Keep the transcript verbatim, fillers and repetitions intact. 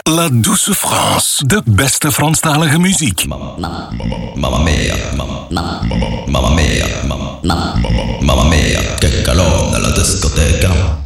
La Douce France, de beste Franstalige muziek. Mamma, mamma, mamma mia, mamma, mamma, mamma mia, mamma, mamma, mamma mia, che calore nella discoteca.